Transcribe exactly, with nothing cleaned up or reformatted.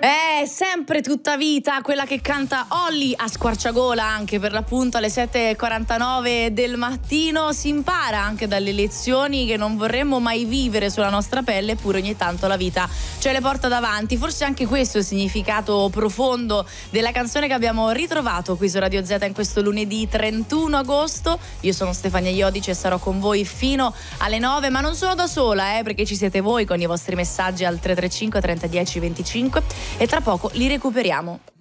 Eh, sempre tutta vita, quella che canta Olly a squarciagola anche per l'appunto alle sette e quarantanove del mattino. Si impara anche dalle lezioni che non vorremmo mai vivere sulla nostra pelle, eppure ogni tanto la vita ce le porta davanti. Forse anche questo è il significato profondo della canzone che abbiamo ritrovato qui su Radio Z in questo lunedì trentuno agosto. Io sono Stefania Iodice e sarò con voi fino alle nove, ma non sono da sola, eh, perché ci siete voi con i vostri messaggi al tre tre cinque trenta dieci venticinque e tra poco li recuperiamo.